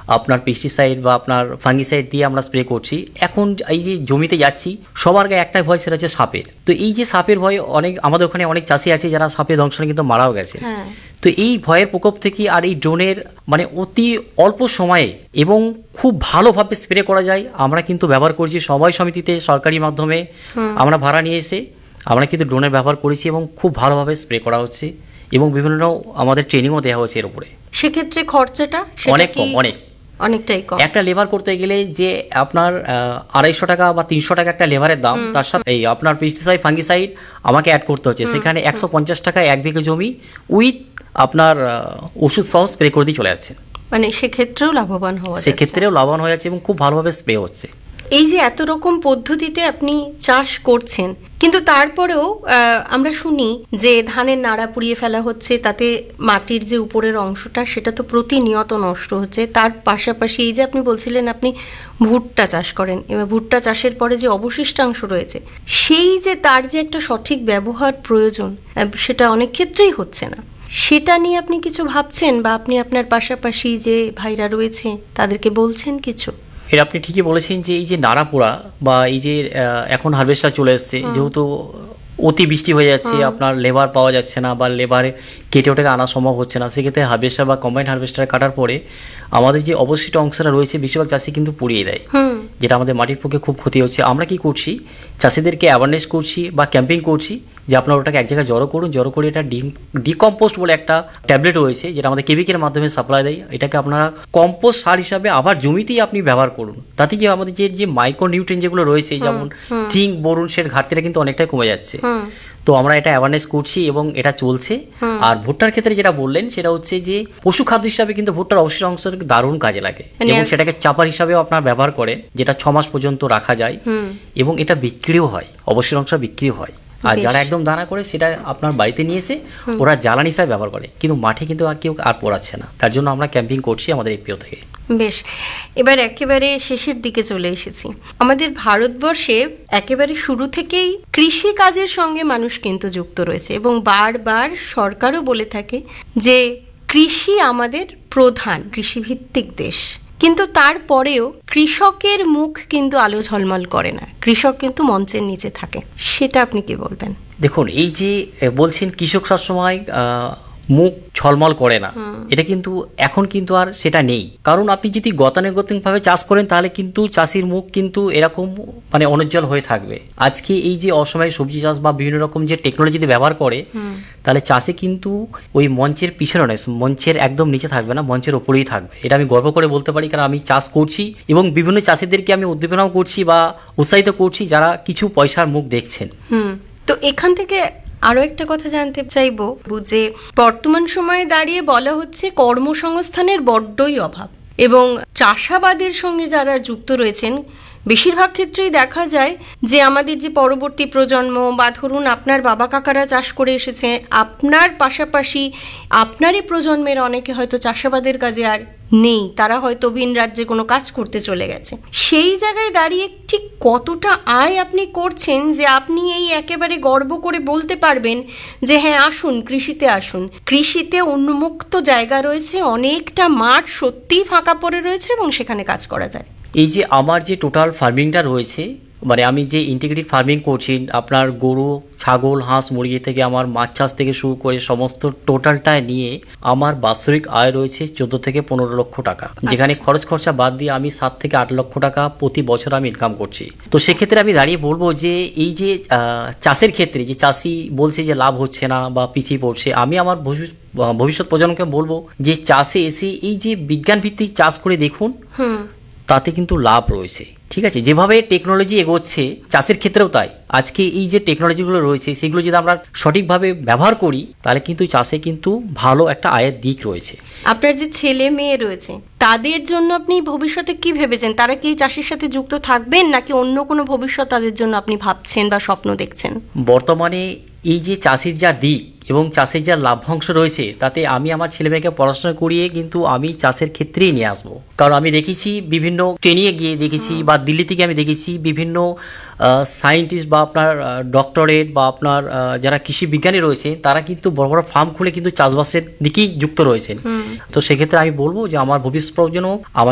আপনার পেস্টিসাইড বা আপনার ফাঙ্গিসাইড দিয়ে আমরা স্প্রে করছি। এখন এই যে জমিতে যাচ্ছি সবার গায়ে একটাই ভয়, সেটা হচ্ছে সাপের। তো এই যে সাপের ভয়, আমাদের ওখানে অনেক চাষি আছে যারা সাপের দংশনে কিন্তু মারাও গেছে। তো এই ভয়ের প্রকোপ থেকে আর এই ড্রোনের মানে অতি অল্প সময়ে এবং খুব ভালোভাবে স্প্রে করা যায়, আমরা কিন্তু ব্যবহার করছি সমবায় সমিতিতে সরকারি মাধ্যমে আমরা ভাড়া নিয়ে এসে আমরা কিন্তু ড্রোনের ব্যবহার করেছি এবং খুব ভালোভাবে স্প্রে করা হচ্ছে এবং বিভিন্ন আমাদের ট্রেনিংও দেওয়া হচ্ছে এর উপরে। সেক্ষেত্রে খরচাটা অনেক কম, অনেকটাই কম। একটা লেবার করতে গেলে যে আপনার 250 টাকা বা 300 টাকা একটা লেবারের দাম, তার সাথে এই আপনার পেস্টিসাইড ফাঙ্গিসাইড আমাকে অ্যাড করতে হচ্ছে, সেখানে 150 টাকা 1 বিঘে জমি উইথ আপনার ওষুধ সহ স্প্রে করে দিয়ে চলে যাচ্ছে। মানে সেক্ষেত্রেও লাভবান হওয়া যাচ্ছে, সেক্ষেত্রেও লাভবান হয়ে যাচ্ছে এবং খুব ভালোভাবে স্প্রে হচ্ছে। এই যে এত রকম পদ্ধতিতে আপনি চাষ করছেন, কিন্তু তারপরেও আমরা শুনি যে ধানের নাড়া পুড়িয়ে ফেলা হচ্ছে, তাতে মাটির যে উপরের অংশটা সেটা তো প্রতিনিয়ত নষ্ট হচ্ছে। তার পাশাপাশি এই যে আপনি বলছিলেন আপনি ভুট্টা চাষ করেন, এবার ভুট্টা চাষের পরে যে অবশিষ্টাংশ রয়েছে সেই যে তার যে একটা সঠিক ব্যবহার প্রয়োজন, সেটা অনেক ক্ষেত্রেই হচ্ছে না। সেটা নিয়ে আপনি কিছু ভাবছেন বা আপনি আপনার পাশাপাশি যে ভাইরা রয়েছে তাদেরকে বলছেন কিছু? এর আপনি ঠিকই বলেছেন যে এই যে নাড়া পোড়া বা এই যে এখন হারভেস্টার চলে এসছে, যেহেতু অতি বৃষ্টি হয়ে যাচ্ছে, আপনার লেবার পাওয়া যাচ্ছে না বা লেবারে কেটে ওটাকে আনা সম্ভব হচ্ছে না, সেক্ষেত্রে হারভেস্টার বা কম্বাইন্ড হারভেস্টার কাটার পরে আমাদের যে অবশিষ্ট অংশটা রয়েছে বেশিরভাগ চাষি কিন্তু পুড়িয়ে দেয়, যেটা আমাদের মাটির পক্ষে খুব ক্ষতি হচ্ছে। আমরা কি করছি, চাষিদেরকে অ্যাওয়ারনেস করছি বা ক্যাম্পেইন করছি যে আপনারা ওটাকে এক জায়গায় জড়ো করুন, জড়ো করে এটা ডিকম্পোস্ট বলে একটা ট্যাবলেট রয়েছে যেটা আমাদের কেমিক্যালের মাধ্যমে সাপ্লাই দেয়, এটাকে আপনারা কম্পোস্ট সার হিসাবে আবার জমিতেই আপনি ব্যবহার করুন। তাতে কি আমাদের যে মাইক্রো নিউট্রিয়েন্ট যেগুলো রয়েছে যেমন জিঙ্ক, বোরন, সের ঘাটতিটা কিন্তু অনেকটাই কমে যাচ্ছে। তো আমরা এটা অ্যাওয়ারনেস করছি এবং এটা চলছে। আর ভুট্টার ক্ষেত্রে যেটা বললেন সেটা হচ্ছে যে পশু খাদ্য হিসাবে কিন্তু ভুট্টার অবশিষ্ট অংশ দারুণ কাজে লাগে এবং সেটাকে চাপার হিসাবেও আপনারা ব্যবহার করেন, যেটা 6 মাস পর্যন্ত রাখা যায় এবং এটা বিক্রিও হয়, অবশিষ্ট অংশ বিক্রিও হয়। আর যারা একদম দানা করে সেটা আপনার বাড়িতে নিয়ে এসে ওরা জ্বালানি হিসাবে ব্যবহার করে, কিন্তু মাঠে কিন্তু আর কেউ আর পোড়াচ্ছে না। তার জন্য আমরা ক্যাম্পিং করছি আমাদের এপিও থেকে। বেশ, এবার একেবারে শেষের দিকে চলে এসেছি। আমাদের ভারতবর্ষে একেবারে শুরু থেকেই কৃষি কাজের সঙ্গে মানুষ কিন্তু যুক্ত রয়েছে এবং বারবার সরকারও বলে থাকে যে কৃষি আমাদের প্রধান, কৃষিভিত্তিক দেশ। কিন্তু তারপরেও কৃষকের মুখ কিন্তু আলো ঝলমল করে না, কৃষক কিন্তু মঞ্চের নিচে থাকে। সেটা আপনি কি বলবেন? দেখুন, এই যে বলছেন কৃষক সবসময় মুখ ঝলমল করে না, এটা কিন্তু এখন কিন্তু আর সেটা নেই। কারণ আপনি যদি গতানুগতিকভাবে চাষ করেন তাহলে কিন্তু চাষির মুখ কিন্তু এরকম মানে অনুজ্জ্বল হয়ে থাকবে। আজকে এই যে অসময়ে সবজি চাষ বা বিভিন্ন রকম যে টেকনোলজি ব্যবহার করে, তাহলে চাষে কিন্তু ওই মঞ্চের পিছনে নয়, মঞ্চের একদম নিচে থাকবে না, মঞ্চের ওপরেই থাকবে। এটা আমি গর্ব করে বলতে পারি, কারণ আমি চাষ করছি এবং বিভিন্ন চাষিদেরকে আমি উদ্দীপনাও করছি বা উৎসাহিত করছি যারা কিছু পয়সার মুখ দেখছেন। তো এখান থেকে আরো একটা কথা জানতে চাইবো যে বর্তমান সময়ে দাঁড়িয়ে বলা হচ্ছে কর্মসংস্থানের বড্ডই অভাব এবং চাষাবাদের সঙ্গে যারা যুক্ত রয়েছেন বেশিরভাগ ক্ষেত্রেই দেখা যায় যে আমাদের যে পরবর্তী প্রজন্ম বা ধরুন আপনার বাবা কাকারা চাষ করে এসেছে, আপনার পাশাপাশি আপনারই প্রজন্মের অনেকে হয়তো চাষাবাদের কাজে আর নেই, তারা হয়তো ভিন রাজ্যে কোনো কাজ করতে চলে গেছে। সেই জায়গায় দাঁড়িয়ে ঠিক কতটা আয় আপনি করছেন যে আপনি এই একেবারে গর্ব করে বলতে পারবেন যে হ্যাঁ আসুন কৃষিতে আসুন, কৃষিতে উন্মুক্ত জায়গা রয়েছে, অনেকটা মাঠ সত্যিই ফাঁকা পড়ে রয়েছে এবং সেখানে কাজ করা যায়। এই যে আমার যে টোটাল ফার্মিংটা রয়েছে, মানে আমি যে ইন্টিগ্রেটেড ফার্মিং করছি, আপনার গরু, ছাগল, হাঁস, মুরগি থেকে আমার মাছ চাষ থেকে শুরু করে সমস্ত টোটালটা নিয়ে আমার বাৎসরিক আয় রয়েছে 14 থেকে 15 লক্ষ টাকা, যেখানে খরচ খরচা বাদ দিয়ে আমি 7 থেকে 8 লক্ষ টাকা প্রতি বছর আমি ইনকাম করছি। তো সেক্ষেত্রে আমি দাঁড়িয়ে বলবো যে এই যে চাষের ক্ষেত্রে যে চাষি বলছে যে লাভ হচ্ছে না বা পিছিয়ে পড়ছে, আমি আমার ভবিষ্যৎ প্রজন্মকে বলবো যে চাষে এসে এই যে বিজ্ঞান ভিত্তিক চাষ করে দেখুন, তাতে কিন্তু লাভ রয়েছে। ঠিক আছে, যেভাবে টেকনোলজি এগোচ্ছে চাষের ক্ষেত্রেও তাই। আজকে এই যে টেকনোলজিগুলো রয়েছে সেগুলো যদি আমরা সঠিকভাবে ব্যবহার করি তাহলে কিন্তু চাষে কিন্তু ভালো একটা আয়ের দিক রয়েছে। আপনার যে ছেলে মেয়ে রয়েছে তাদের জন্য আপনি ভবিষ্যতে কি ভেবেছেন? তারা কি চাষের সাথে যুক্ত থাকবেন নাকি অন্য কোনো ভবিষ্যৎ তাদের জন্য আপনি ভাবছেন বা স্বপ্ন দেখছেন? বর্তমানে এই যে চাষির যা দিক এবং চাষের যা লাভ্যাংশ রয়েছে, তাতে আমি আমার ছেলেমেয়েকে পড়াশোনা করিয়ে কিন্তু আমি চাষের ক্ষেত্রেই নিয়ে আসবো। কারণ আমি দেখেছি বিভিন্ন ট্রেনিংয়ে গিয়ে দেখেছি বা দিল্লি থেকে আমি দেখেছি বিভিন্ন সায়েন্টিস্ট বা আপনার ডক্টরেট বা আপনার যারা কৃষি বিজ্ঞানী রয়েছে তারা কিন্তু বড় বড় ফার্ম খুলে কিন্তু চাষবাসের দিকেই যুক্ত রয়েছেন। তো সেক্ষেত্রে আমি বলবো যে আমার ভবিষ্যৎ প্রজন্ম আমার